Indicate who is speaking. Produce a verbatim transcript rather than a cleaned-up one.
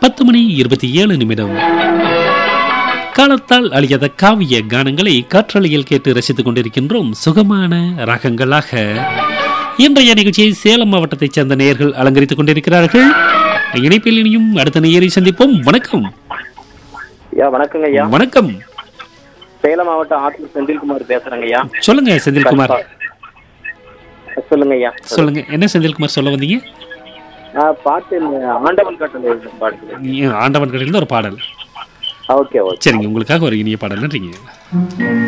Speaker 1: பத்து மணி இருபத்தி ஏழு நிமிடம். காலத்தால் அழியாத காவிய கானங்களை காற்றலையில் கேட்டு ரசித்துக் கொண்டிருக்கின்றோம் சுகமான ராகங்களாக. இன்றைய நிகழ்ச்சியை சேலம் மாவட்டத்தைச் சேர்ந்த நேயர்கள் அலங்கரித்துக் கொண்டிருக்கிறார்கள். இணைப்பில் இனியும் அடுத்த நேயரை சந்திப்போம். வணக்கம்.
Speaker 2: வணக்கங்க ஐயா.
Speaker 1: வணக்கம்.
Speaker 2: சேலம் மாவட்டம் ஆத்தூர் செந்தில்குமார் பேசுறேங்க ஐயா.
Speaker 1: சொல்லுங்க செந்தில்குமார்.
Speaker 2: சொல்லுங்க ஐயா.
Speaker 1: சொல்லுங்க, என்ன செந்தில்குமார் சொல்ல வந்தீங்க?
Speaker 2: பாட்டு ஆண்டவன் கட்டளை பாட்டு.
Speaker 1: ஆண்டவன் கட்டளையிலிருந்து ஒரு பாடல்.
Speaker 2: Okay okay.
Speaker 1: சரிங்க, உங்களுக்காக ஒரு இனிய பாடல். நன்றிங்க.